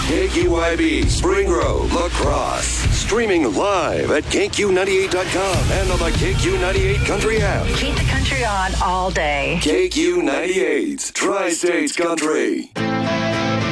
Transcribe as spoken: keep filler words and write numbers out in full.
K Q I B, Spring Grove, La Crosse. Streaming live at K Q ninety-eight dot com and on the K Q ninety-eight Country app. Keep the country on all day. K Q ninety-eight, Tri-States Country.